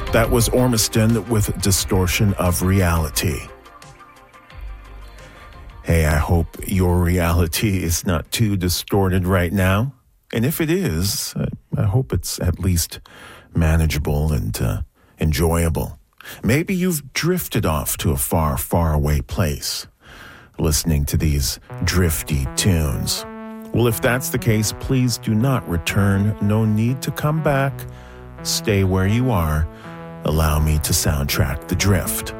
That was Ormiston with Distortion of Reality. Hey, I hope your reality is not too distorted right now. And if it is, I hope it's at least manageable and enjoyable. Maybe you've drifted off to a far, far away place, listening to these drifty tunes. Well, if that's the case, please do not return. No need to come back. Stay where you are. Allow me to soundtrack the drift.